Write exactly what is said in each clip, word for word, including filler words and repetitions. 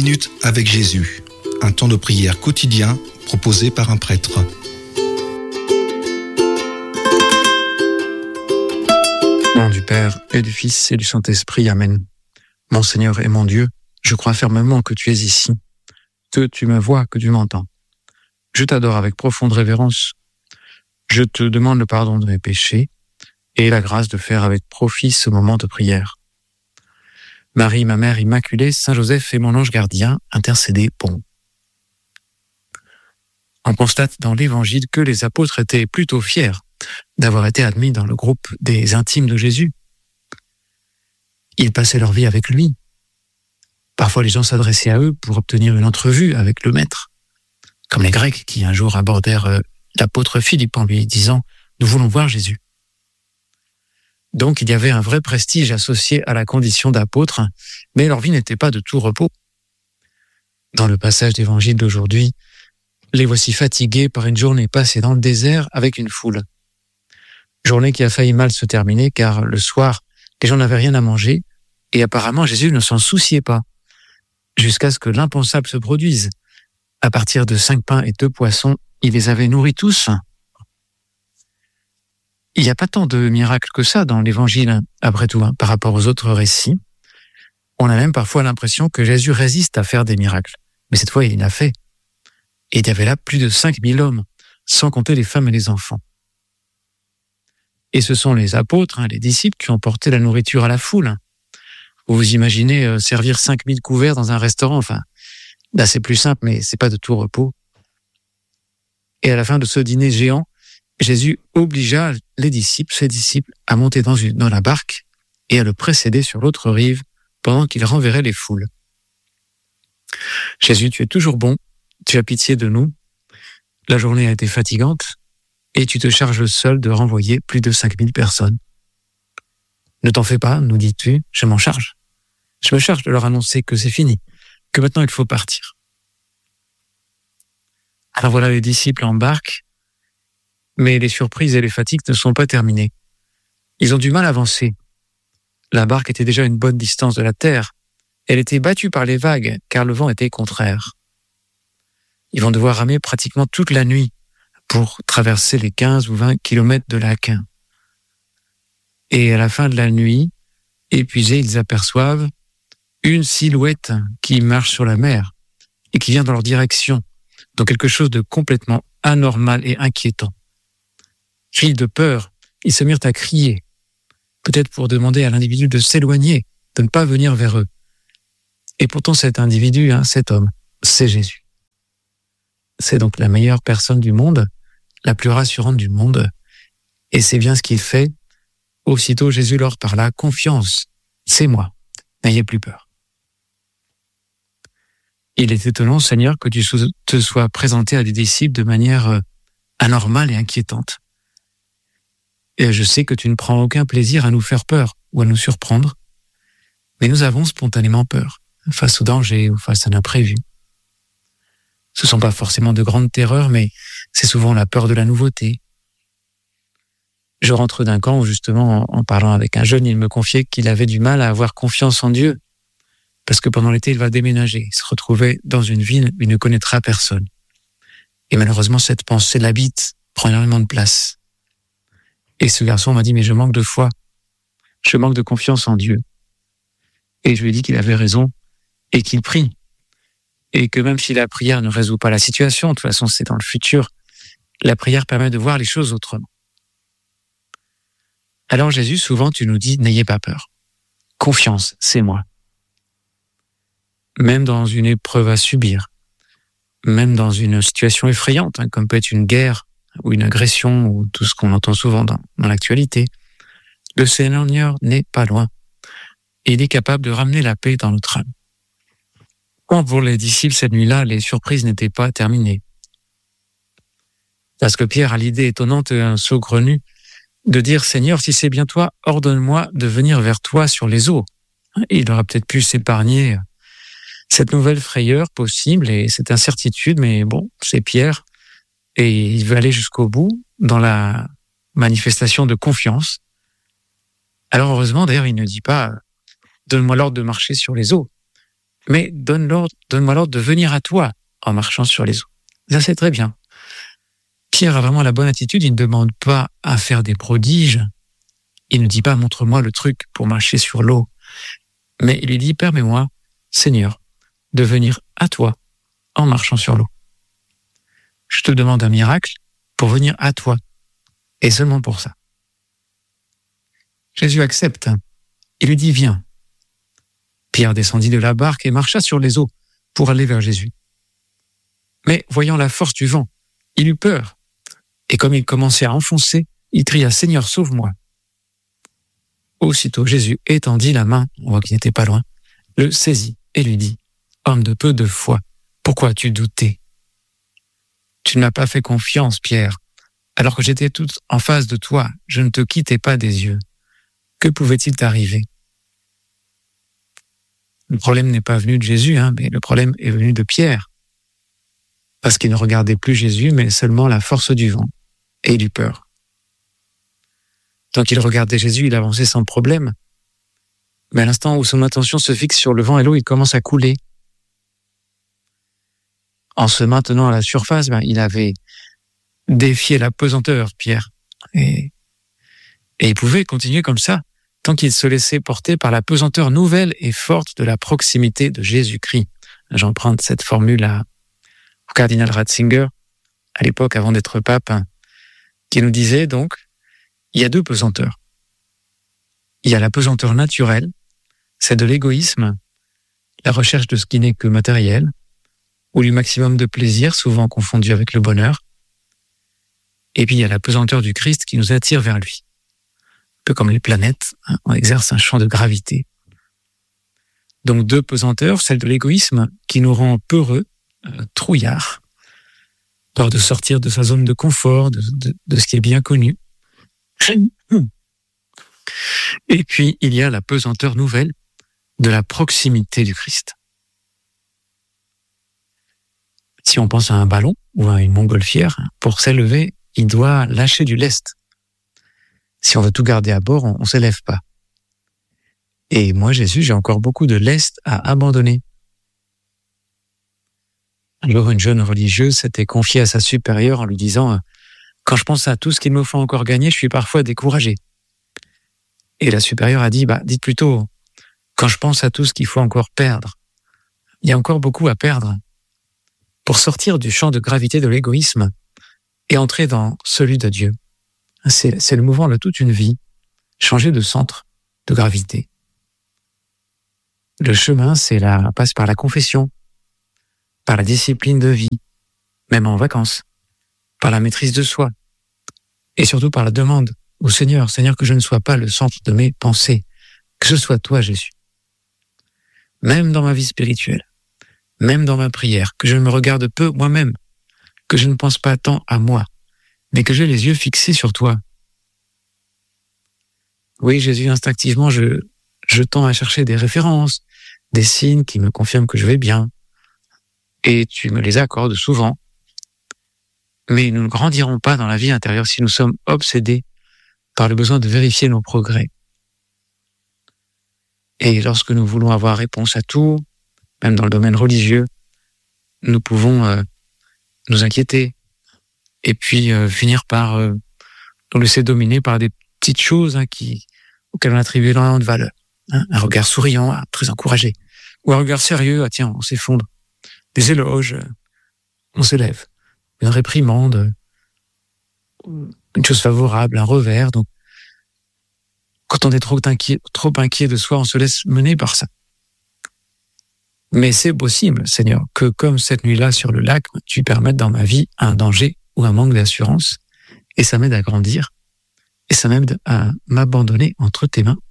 minutes avec Jésus, un temps de prière quotidien proposé par un prêtre. Au nom du Père et du Fils et du Saint-Esprit, Amen. Mon Seigneur et mon Dieu, je crois fermement que tu es ici, que tu me vois, que tu m'entends. Je t'adore avec profonde révérence. Je te demande le pardon de mes péchés et la grâce de faire avec profit ce moment de prière. Marie, ma mère immaculée, Saint Joseph et mon ange gardien, intercédez pour nous. On constate dans l'Évangile que les apôtres étaient plutôt fiers d'avoir été admis dans le groupe des intimes de Jésus. Ils passaient leur vie avec lui. Parfois, les gens s'adressaient à eux pour obtenir une entrevue avec le Maître, comme les Grecs qui un jour abordèrent l'apôtre Philippe en lui disant « Nous voulons voir Jésus ». Donc, il y avait un vrai prestige associé à la condition d'apôtre, mais leur vie n'était pas de tout repos. Dans le passage d'Évangile d'aujourd'hui, les voici fatigués par une journée passée dans le désert avec une foule. Journée qui a failli mal se terminer car le soir, les gens n'avaient rien à manger et apparemment Jésus ne s'en souciait pas, jusqu'à ce que l'impensable se produise. À partir de cinq pains et deux poissons, il les avait nourris tous. Il n'y a pas tant de miracles que ça dans l'Évangile, après tout, hein, par rapport aux autres récits. On a même parfois l'impression que Jésus résiste à faire des miracles. Mais cette fois, il l'a fait. Et il y avait là plus de cinq mille hommes, sans compter les femmes et les enfants. Et ce sont les apôtres, hein, les disciples, qui ont porté la nourriture à la foule. Vous vous imaginez euh, servir cinq mille couverts dans un restaurant, enfin, là c'est plus simple, mais c'est pas de tout repos. Et à la fin de ce dîner géant, Jésus obligea les disciples, ses disciples, à monter dans, une, dans la barque et à le précéder sur l'autre rive pendant qu'il renverrait les foules. Jésus, tu es toujours bon, tu as pitié de nous. La journée a été fatigante et tu te charges seul de renvoyer plus de cinq mille personnes. Ne t'en fais pas, nous dis-tu, je m'en charge. Je me charge de leur annoncer que c'est fini, que maintenant il faut partir. Alors voilà, les disciples embarquent, mais les surprises et les fatigues ne sont pas terminées. Ils ont du mal à avancer. La barque était déjà à une bonne distance de la terre. Elle était battue par les vagues, car le vent était contraire. Ils vont devoir ramer pratiquement toute la nuit pour traverser les quinze ou vingt kilomètres de lac. Et à la fin de la nuit, épuisés, ils aperçoivent une silhouette qui marche sur la mer et qui vient dans leur direction, dans quelque chose de complètement anormal et inquiétant. Pris de peur, ils se mirent à crier, peut-être pour demander à l'individu de s'éloigner, de ne pas venir vers eux. Et pourtant cet individu, hein, cet homme, c'est Jésus. C'est donc la meilleure personne du monde, la plus rassurante du monde, et c'est bien ce qu'il fait. Aussitôt Jésus leur parla, confiance, c'est moi, n'ayez plus peur. Il est étonnant, Seigneur, que tu te sois présenté à des disciples de manière anormale et inquiétante. Et je sais que tu ne prends aucun plaisir à nous faire peur ou à nous surprendre, mais nous avons spontanément peur, face au danger ou face à l'imprévu. Ce ne sont pas forcément de grandes terreurs, mais c'est souvent la peur de la nouveauté. Je rentre d'un camp où justement, en parlant avec un jeune, il me confiait qu'il avait du mal à avoir confiance en Dieu, parce que pendant l'été, il va déménager, il se retrouvait dans une ville où il ne connaîtra personne. Et malheureusement, cette pensée l'habite, prend énormément de place. Et ce garçon m'a dit, mais je manque de foi, je manque de confiance en Dieu. Et je lui ai dit qu'il avait raison et qu'il prie. Et que même si la prière ne résout pas la situation, de toute façon c'est dans le futur, la prière permet de voir les choses autrement. Alors Jésus, souvent tu nous dis, n'ayez pas peur. Confiance, c'est moi. Même dans une épreuve à subir, même dans une situation effrayante, hein, comme peut être une guerre ou une agression ou tout ce qu'on entend souvent dans, dans l'actualité, le Seigneur n'est pas loin. Et il est capable de ramener la paix dans notre âme. Quand pour les disciples, cette nuit-là, les surprises n'étaient pas terminées. Parce que Pierre a l'idée étonnante et un saugrenu de dire « Seigneur, si c'est bien toi, ordonne-moi de venir vers toi sur les eaux ». Et il aurait peut-être pu s'épargner cette nouvelle frayeur possible et cette incertitude, mais bon, c'est Pierre, et il veut aller jusqu'au bout dans la manifestation de confiance. Alors heureusement, d'ailleurs, il ne dit pas « Donne-moi l'ordre de marcher sur les eaux ». mais donne l'ordre, donne-moi l'ordre de venir à toi en marchant sur les eaux. Ça, c'est très bien. Pierre a vraiment la bonne attitude, il ne demande pas à faire des prodiges, il ne dit pas « montre-moi le truc pour marcher sur l'eau », mais il lui dit « permets-moi, Seigneur, de venir à toi en marchant sur l'eau. Je te demande un miracle pour venir à toi, et seulement pour ça. » Jésus accepte, il lui dit « viens ». Pierre descendit de la barque et marcha sur les eaux pour aller vers Jésus. Mais voyant la force du vent, il eut peur, et comme il commençait à enfoncer, il cria « Seigneur, sauve-moi ». Aussitôt Jésus étendit la main, on voit qu'il n'était pas loin, le saisit et lui dit « Homme de peu de foi, pourquoi as-tu douté ? Tu ne m'as pas fait confiance, Pierre. Alors que j'étais tout en face de toi, je ne te quittais pas des yeux. Que pouvait-il t'arriver ?» Le problème n'est pas venu de Jésus, hein, mais le problème est venu de Pierre. Parce qu'il ne regardait plus Jésus, mais seulement la force du vent, et il eut peur. Tant qu'il regardait Jésus, il avançait sans problème. Mais à l'instant où son attention se fixe sur le vent et l'eau, il commence à couler. En se maintenant à la surface, ben, il avait défié la pesanteur, Pierre. Et, et il pouvait continuer comme ça, tant qu'il se laissait porter par la pesanteur nouvelle et forte de la proximité de Jésus-Christ. J'emprunte cette formule à, au cardinal Ratzinger, à l'époque avant d'être pape, qui nous disait donc, il y a deux pesanteurs. Il y a la pesanteur naturelle, c'est de l'égoïsme, la recherche de ce qui n'est que matériel, ou du maximum de plaisir, souvent confondu avec le bonheur. Et puis il y a la pesanteur du Christ qui nous attire vers lui. Un peu comme les planètes, hein, on exerce un champ de gravité. Donc deux pesanteurs, celle de l'égoïsme qui nous rend peureux, euh, trouillards, peur de sortir de sa zone de confort, de, de, de ce qui est bien connu. Et puis il y a la pesanteur nouvelle de la proximité du Christ. Si on pense à un ballon ou à une montgolfière, pour s'élever, il doit lâcher du lest. Si on veut tout garder à bord, on ne s'élève pas. Et moi, Jésus, j'ai encore beaucoup de lest à abandonner. Alors, une jeune religieuse s'était confiée à sa supérieure en lui disant « Quand je pense à tout ce qu'il me faut encore gagner, je suis parfois découragée. » Et la supérieure a dit bah, « Dites plutôt, quand je pense à tout ce qu'il faut encore perdre, il y a encore beaucoup à perdre. » Pour sortir du champ de gravité de l'égoïsme et entrer dans celui de Dieu. C'est, c'est le mouvement de toute une vie, changer de centre de gravité. Le chemin, c'est la, passe par la confession, par la discipline de vie, même en vacances, par la maîtrise de soi, et surtout par la demande au Seigneur, Seigneur, que je ne sois pas le centre de mes pensées, que ce soit toi, Jésus. Même dans ma vie spirituelle, même dans ma prière, que je me regarde peu moi-même, que je ne pense pas tant à moi, mais que j'ai les yeux fixés sur toi. Oui, Jésus, instinctivement, je, je tends à chercher des références, des signes qui me confirment que je vais bien, et tu me les accordes souvent. Mais nous ne grandirons pas dans la vie intérieure si nous sommes obsédés par le besoin de vérifier nos progrès. Et lorsque nous voulons avoir réponse à tout, même dans le domaine religieux, nous pouvons euh, nous inquiéter et puis euh, finir par euh, nous laisser dominer par des petites choses hein, qui, auxquelles on attribue énormément de valeur. Hein, un regard souriant, ah, très encouragé, ou un regard sérieux, ah tiens, on s'effondre. Des éloges, euh, on s'élève. Une réprimande, euh, une chose favorable, un revers. Donc, quand on est trop inquiet, trop inquiet de soi, on se laisse mener par ça. Mais c'est possible, Seigneur, que comme cette nuit-là sur le lac, tu permettes dans ma vie un danger ou un manque d'assurance, et ça m'aide à grandir, et ça m'aide à m'abandonner entre tes mains.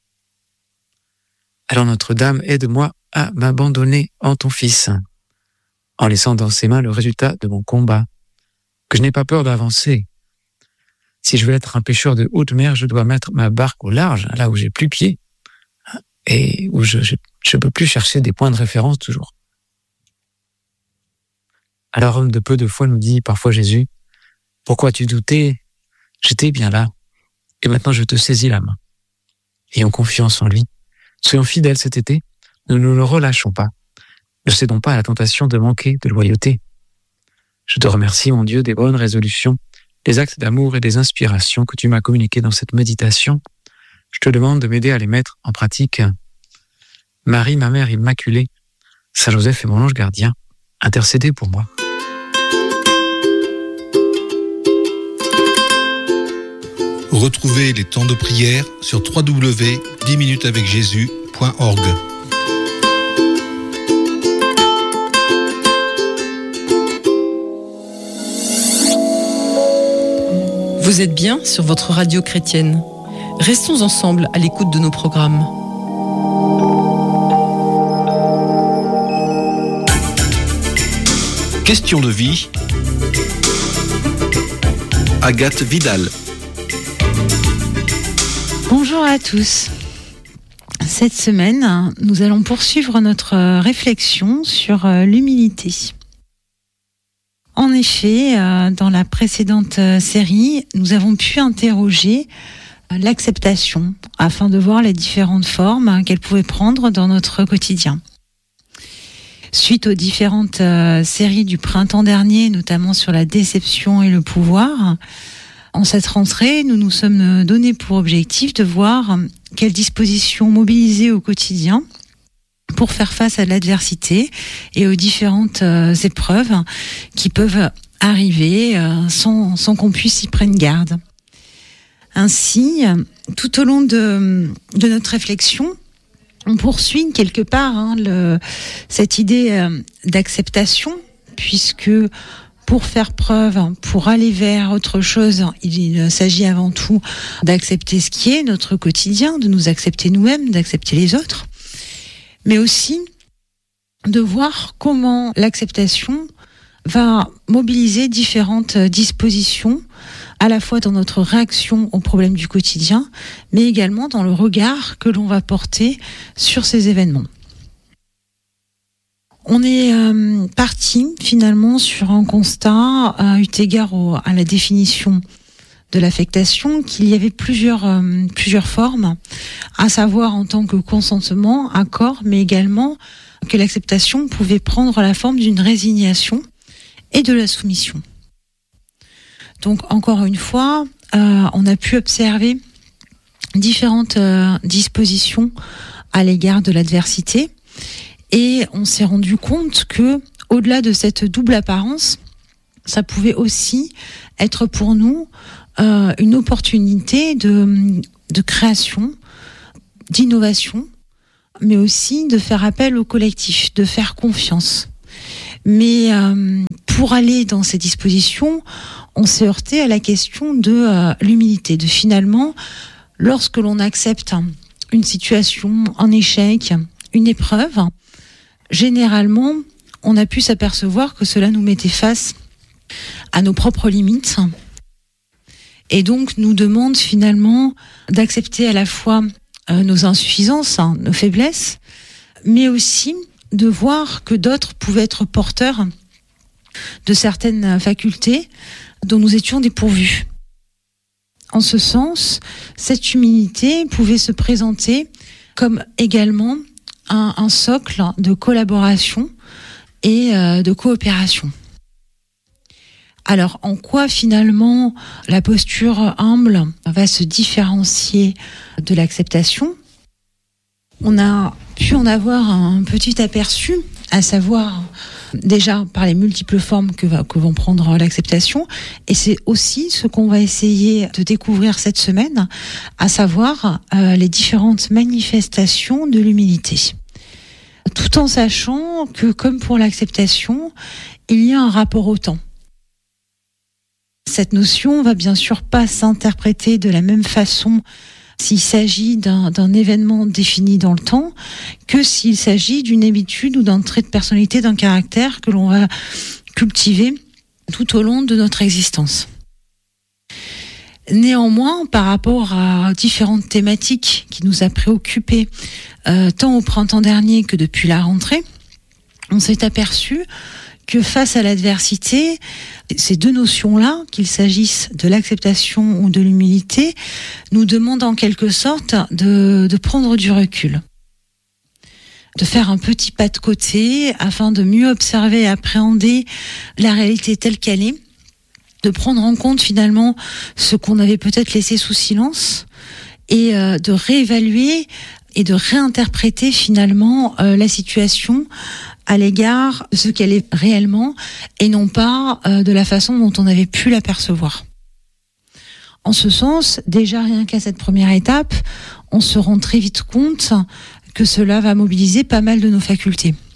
Alors Notre-Dame, aide-moi à m'abandonner en ton Fils, en laissant dans ses mains le résultat de mon combat, que je n'ai pas peur d'avancer. Si je veux être un pêcheur de haute mer, je dois mettre ma barque au large, là où j'ai plus pied, et où je ne peux plus chercher des points de référence toujours. Alors, homme de peu de foi, nous dit parfois Jésus, « Pourquoi tu doutais ? J'étais bien là, et maintenant je te saisis la main. » Ayons confiance en lui. Soyons fidèles cet été, ne nous le relâchons pas. Ne cédons pas à la tentation de manquer de loyauté. Je te remercie, mon Dieu, des bonnes résolutions, des actes d'amour et des inspirations que tu m'as communiqués dans cette méditation. Je te demande de m'aider à les mettre en pratique. Marie, ma mère immaculée, Saint Joseph et mon ange gardien, intercédez pour moi. Retrouvez les temps de prière sur w w w point dix minutes avec jésus point org. Vous êtes bien sur votre radio chrétienne. Restons ensemble à l'écoute de nos programmes. Question de vie. Agathe Vidal. Bonjour à tous. Cette semaine, nous allons poursuivre notre réflexion sur l'humilité. En effet, dans la précédente série, nous avons pu interroger l'acceptation afin de voir les différentes formes qu'elle pouvait prendre dans notre quotidien. Suite aux différentes séries du printemps dernier, notamment sur la déception et le pouvoir, en cette rentrée, nous nous sommes donnés pour objectif de voir quelles dispositions mobiliser au quotidien pour faire face à l'adversité et aux différentes euh, épreuves qui peuvent arriver euh, sans, sans qu'on puisse y prendre garde. Ainsi, tout au long de, de notre réflexion, on poursuit quelque part hein, le, cette idée euh, d'acceptation, puisque pour faire preuve, pour aller vers autre chose, il s'agit avant tout d'accepter ce qui est notre quotidien, de nous accepter nous-mêmes, d'accepter les autres, mais aussi de voir comment l'acceptation va mobiliser différentes dispositions, à la fois dans notre réaction aux problèmes du quotidien, mais également dans le regard que l'on va porter sur ces événements. On est euh, parti finalement sur un constat, euh, eu égard au, à la définition de l'affectation, qu'il y avait plusieurs, euh, plusieurs formes, à savoir en tant que consentement, accord, mais également que l'acceptation pouvait prendre la forme d'une résignation et de la soumission. Donc encore une fois, euh, on a pu observer différentes euh, dispositions à l'égard de l'adversité. Et on s'est rendu compte que, au-delà de cette double apparence, ça pouvait aussi être pour nous euh, une opportunité de, de création, d'innovation, mais aussi de faire appel au collectif, de faire confiance. Mais euh, pour aller dans ces dispositions, on s'est heurté à la question de euh, l'humilité, de finalement, lorsque l'on accepte une situation, un échec, une épreuve, généralement, on a pu s'apercevoir que cela nous mettait face à nos propres limites et donc nous demande finalement d'accepter à la fois euh, nos insuffisances, hein, nos faiblesses, mais aussi de voir que d'autres pouvaient être porteurs de certaines facultés dont nous étions dépourvus. En ce sens, cette humilité pouvait se présenter comme également Un, un socle de collaboration et euh, de coopération. Alors, en quoi finalement la posture humble va se différencier de l'acceptation ? On a pu en avoir un petit aperçu, à savoir déjà par les multiples formes que va que vont prendre l'acceptation, et c'est aussi ce qu'on va essayer de découvrir cette semaine, à savoir euh, les différentes manifestations de l'humilité. Tout en sachant que, comme pour l'acceptation, il y a un rapport au temps. Cette notion va bien sûr pas s'interpréter de la même façon s'il s'agit d'un, d'un événement défini dans le temps que s'il s'agit d'une habitude ou d'un trait de personnalité, d'un caractère que l'on va cultiver tout au long de notre existence. Néanmoins, par rapport à différentes thématiques qui nous a préoccupés euh, tant au printemps dernier que depuis la rentrée, on s'est aperçu que face à l'adversité, ces deux notions-là, qu'il s'agisse de l'acceptation ou de l'humilité, nous demandent en quelque sorte de, de prendre du recul. de faire un petit pas de côté afin de mieux observer et appréhender la réalité telle qu'elle est, de prendre en compte finalement ce qu'on avait peut-être laissé sous silence et euh, de réévaluer et de réinterpréter finalement euh, la situation à l'égard de ce qu'elle est réellement et non pas euh, de la façon dont on avait pu l'apercevoir. En ce sens, déjà rien qu'à cette première étape, on se rend très vite compte que cela va mobiliser pas mal de nos facultés.